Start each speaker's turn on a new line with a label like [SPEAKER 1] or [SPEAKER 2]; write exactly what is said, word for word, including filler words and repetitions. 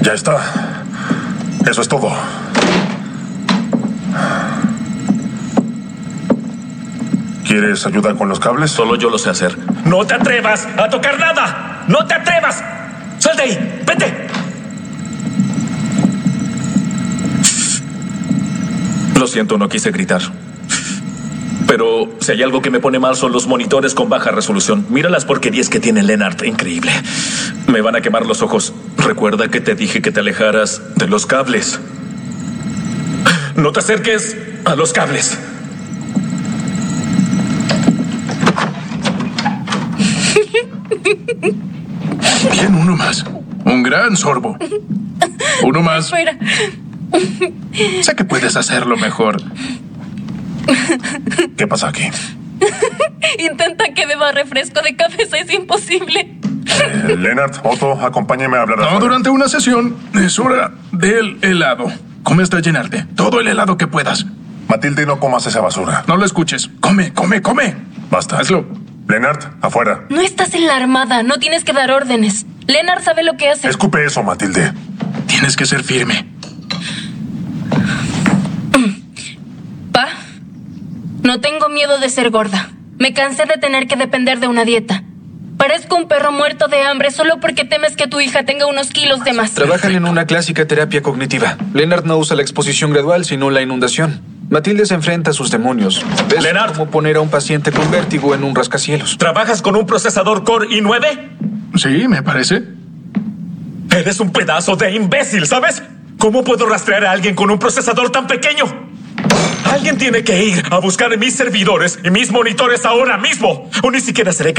[SPEAKER 1] Ya está. Eso es todo. ¿Quieres ayuda con los cables?
[SPEAKER 2] Solo yo lo sé hacer.
[SPEAKER 3] ¡No te atrevas a tocar nada! ¡No te atrevas! ¡Sal de ahí! ¡Vete!
[SPEAKER 2] Lo siento, no quise gritar. Pero si hay algo que me pone mal son los monitores con baja resolución. Mira las porquerías que tiene Leonard. Increíble. Me van a quemar los ojos. Recuerda que te dije que te alejaras de los cables. No te acerques a los cables.
[SPEAKER 4] Bien, uno más. Un gran sorbo. Uno más.
[SPEAKER 5] Espera.
[SPEAKER 4] Sé que puedes hacerlo mejor.
[SPEAKER 1] ¿Qué pasa aquí?
[SPEAKER 5] Intenta que beba refresco de cabeza, es imposible.
[SPEAKER 1] Eh, Leonard, Otto, acompáñeme a hablar.
[SPEAKER 4] No,
[SPEAKER 1] afuera.
[SPEAKER 4] durante una sesión es hora del helado. Come hasta llenarte. Todo el helado que puedas.
[SPEAKER 1] Matilde, no comas esa basura.
[SPEAKER 4] No lo escuches. Come, come, come.
[SPEAKER 1] Basta.
[SPEAKER 4] Hazlo.
[SPEAKER 1] Leonard, afuera.
[SPEAKER 5] No estás en la armada, no tienes que dar órdenes. Leonard sabe lo que hace.
[SPEAKER 1] Escupe eso, Matilde.
[SPEAKER 4] Tienes que ser firme.
[SPEAKER 5] Pa, no tengo miedo de ser gorda. Me cansé de tener que depender de una dieta. Parezco un perro muerto de hambre solo porque temes que tu hija tenga unos kilos de más.
[SPEAKER 6] Trabajan en una clásica terapia cognitiva. Leonard no usa la exposición gradual, sino la inundación. Matilde se enfrenta a sus demonios. Es
[SPEAKER 2] Leonard.
[SPEAKER 6] como poner a un paciente con vértigo en un rascacielos.
[SPEAKER 2] ¿Trabajas con un procesador Core i nueve?
[SPEAKER 4] Sí, me parece.
[SPEAKER 2] Eres un pedazo de imbécil, ¿sabes? ¿Cómo puedo rastrear a alguien con un procesador tan pequeño? Alguien tiene que ir a buscar mis servidores y mis monitores ahora mismo. O ni siquiera seré